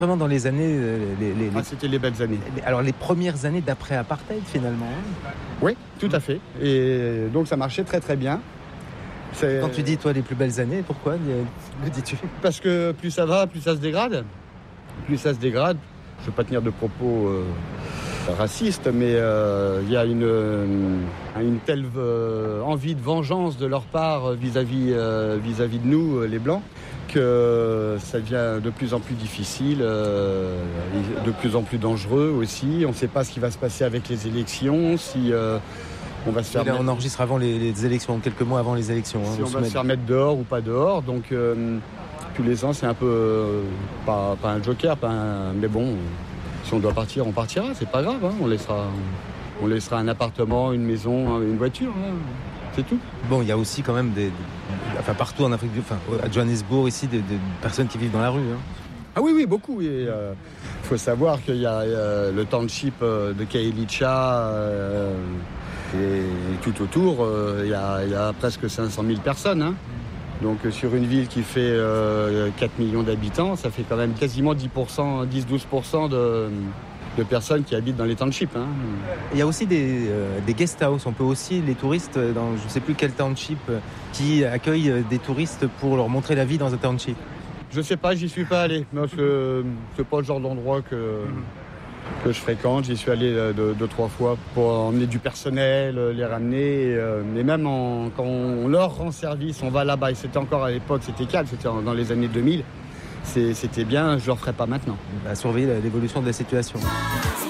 Vraiment dans les années, C'était les belles années. alors les premières années d'après-apartheid finalement. Hein. Oui, tout à fait. Et donc ça marchait très très bien. Quand tu dis toi les plus belles années, pourquoi le dis-tu? Parce que plus ça va, plus ça se dégrade. Plus ça se dégrade. Je ne veux pas tenir de propos racistes, mais il y a une telle envie de vengeance de leur part vis-à-vis de nous, les Blancs, que ça devient de plus en plus difficile, de plus en plus dangereux aussi. On ne sait pas ce qui va se passer avec les élections, si on va se faire on enregistre avant les élections, quelques mois avant les élections. Si on va se faire mettre dehors ou pas dehors. Donc tous les ans, c'est un peu, pas un joker, mais bon, si on doit partir, on partira, c'est pas grave. Hein. On laissera un appartement, une maison, une voiture. Hein. C'est tout. Bon, il y a aussi quand même partout en Afrique, à Johannesburg ici, des personnes qui vivent dans la rue. Hein. Ah oui, beaucoup. Il faut savoir qu'il y a le township de Kailicha et tout autour, il y a presque 500 000 personnes. Hein. Donc sur une ville qui fait 4 millions d'habitants, ça fait quand même quasiment 10-12% de personnes qui habitent dans les townships. Hein. Il y a aussi des guest house. On peut aussi, les touristes, dans je ne sais plus quel township, qui accueillent des touristes pour leur montrer la vie dans un township. Je ne sais pas, j'y suis pas allé. Non, c'est pas le genre d'endroit que je fréquente. J'y suis allé 2-3 fois pour emmener du personnel, les ramener. Mais même quand on leur rend service, on va là-bas. Et c'était encore à l'époque, c'était calme, c'était dans les années 2000. C'était bien, je ne le referai pas maintenant. À surveiller l'évolution de la situation.